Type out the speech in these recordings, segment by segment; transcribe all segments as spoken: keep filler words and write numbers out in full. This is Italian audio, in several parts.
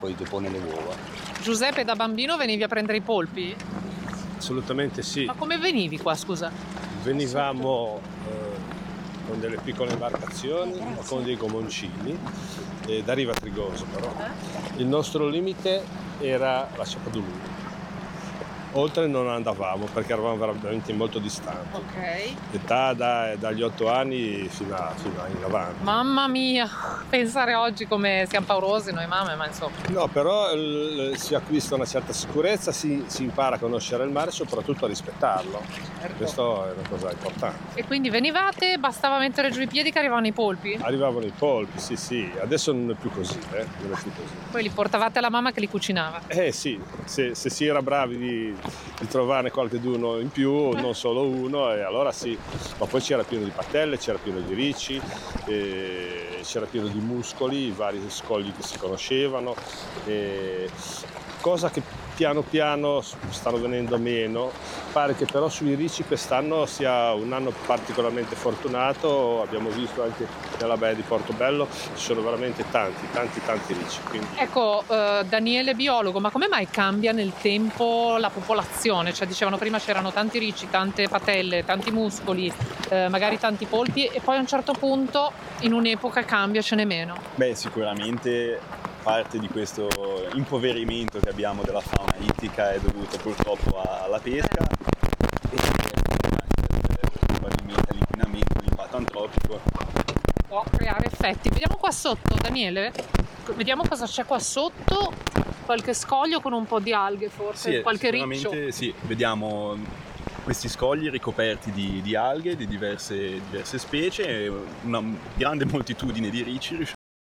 poi depone le uova. Giuseppe, da bambino venivi a prendere i polpi? Assolutamente sì. Ma come venivi qua, scusa? Venivamo eh, con delle piccole imbarcazioni o con dei gomoncini eh, da Riva Trigoso però. Il nostro limite era la Ciapadulu. Oltre non andavamo perché eravamo veramente molto distanti. Ok. Età da, dagli otto anni fino, a, fino a in avanti. Mamma mia, pensare oggi come siamo paurosi noi mamme, ma insomma. No, però il, si acquista una certa sicurezza, si, si impara a conoscere il mare e soprattutto a rispettarlo. Certo. Questo è una cosa importante. E quindi venivate, bastava mettere giù i piedi che arrivavano i polpi? Arrivavano i polpi, sì sì, adesso non è più così, eh? non è più così. Poi li portavate alla mamma che li cucinava? Eh sì, se, se si era bravi di, di trovarne qualcheduno in più, non solo uno, e allora sì, ma poi c'era pieno di patelle, c'era pieno di ricci, eh, c'era pieno di muscoli, i vari scogli che si conoscevano, eh, cosa che piano piano stanno venendo meno. Pare che però sui ricci quest'anno sia un anno particolarmente fortunato, abbiamo visto anche nella baia di Portobello, ci sono veramente tanti, tanti, tanti ricci. Quindi... Ecco, eh, Daniele biologo, ma come mai cambia nel tempo la popolazione? Cioè dicevano prima c'erano tanti ricci, tante patelle, tanti muscoli, eh, magari tanti polpi e poi a un certo punto in un'epoca cambia, ce n'è meno. Beh, sicuramente parte di questo impoverimento che abbiamo della fauna ittica è dovuto purtroppo alla pesca e probabilmente all'inquinamento, all'impatto antropico. Può creare effetti. Vediamo qua sotto, Daniele, vediamo cosa c'è qua sotto, qualche scoglio con un po' di alghe forse, Sì, qualche sicuramente riccio. Sì, vediamo questi scogli ricoperti di, di alghe di diverse, diverse specie e una grande moltitudine di ricci.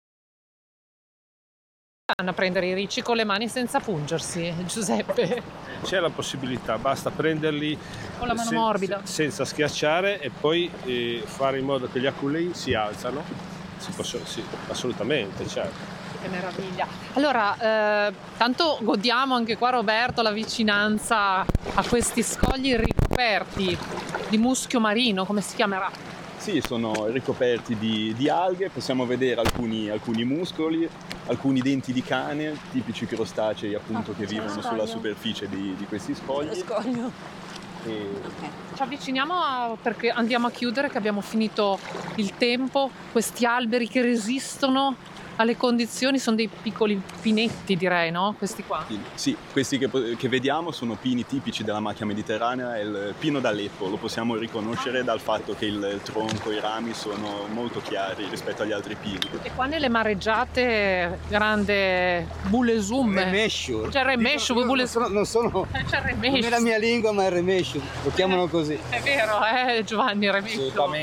A prendere i ricci con le mani senza pungersi, Giuseppe. C'è la possibilità, basta prenderli Con la mano sen- morbida. senza schiacciare e poi eh, fare in modo che gli aculei si alzano. Si possono, sì, assolutamente, certo. Che meraviglia. Allora, eh, tanto godiamo anche qua, Roberto, la vicinanza a questi scogli ricoperti di muschio marino, come si chiamerà? Sì, sono ricoperti di, di alghe, possiamo vedere alcuni, alcuni muscoli, alcuni denti di cane, tipici crostacei appunto Ah, che c'è vivono lo sulla scoglio. superficie di, di questi scogli. Scoglio. E Ci avviciniamo a, perché andiamo a chiudere, che abbiamo finito il tempo, questi alberi che resistono alle condizioni, sono dei piccoli pinetti direi, no? Questi qua. sì, questi che, che vediamo sono pini tipici della macchia mediterranea, è il pino d'Aleppo, lo possiamo riconoscere dal fatto che il tronco e i rami sono molto chiari rispetto agli altri pini. E qua nelle mareggiate, grande bulesum. Remescio. C'è il remescio, non bulesum. sono, non sono C'è il non è remescio. la mia lingua, ma è il remescio, lo chiamano così. È vero, eh, Giovanni, il remescio. Assolutamente.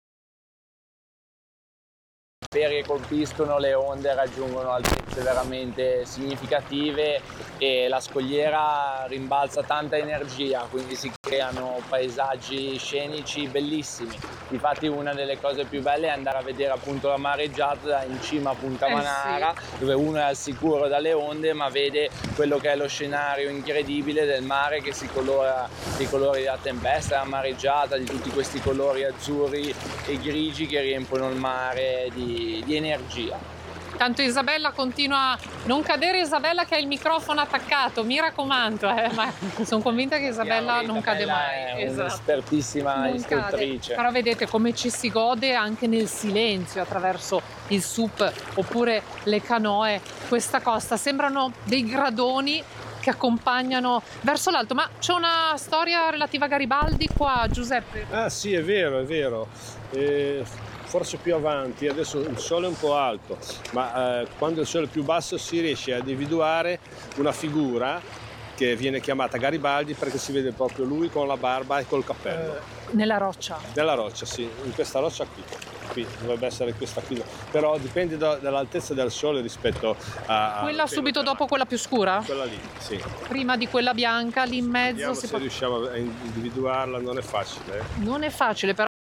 Che colpiscono, le onde raggiungono altezze veramente significative e la scogliera rimbalza tanta energia, quindi si creano paesaggi scenici bellissimi. Infatti una delle cose più belle è andare a vedere appunto la mareggiata in cima a Punta Eh Manara, sì. dove uno è al sicuro dalle onde ma vede quello che è lo scenario incredibile del mare che si colora dei colori della tempesta, della mareggiata, di tutti questi colori azzurri e grigi che riempiono il mare di, di energia. Tanto Isabella continua a non cadere, Isabella che ha il microfono attaccato, mi raccomando, eh, ma sono convinta che Isabella non cade mai. È Esatto. un'espertissima Non istruttrice. cade. Però vedete come ci si gode anche nel silenzio attraverso il S U P oppure le canoe. Questa costa sembrano dei gradoni che accompagnano verso l'alto. Ma c'è una storia relativa a Garibaldi qua, Giuseppe? Ah sì, è vero, è vero. Eh, forse più avanti, adesso il sole è un po' alto, ma eh, quando il sole è più basso si riesce a individuare una figura che viene chiamata Garibaldi perché si vede proprio lui con la barba e col cappello. Nella roccia. Nella roccia, sì, in questa roccia qui. Qui dovrebbe essere questa qui, però dipende da, dall'altezza del sole rispetto a... a Quella subito dopo quella più scura? Quella lì, sì. Prima di quella bianca, lì in mezzo Vediamo si se può... riusciamo a individuarla, non è facile. Eh. Non è facile però.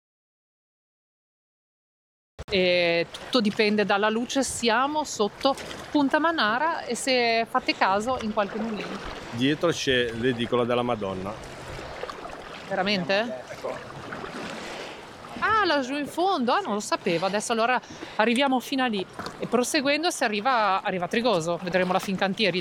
E tutto dipende dalla luce, siamo sotto Punta Manara e se fate caso in qualche momento. Dietro c'è l'edicola della Madonna. Veramente? Ah, laggiù in fondo, ah, non lo sapevo. Adesso allora arriviamo fino a lì e proseguendo si arriva, arriva a Trigoso, vedremo la Fincantieri.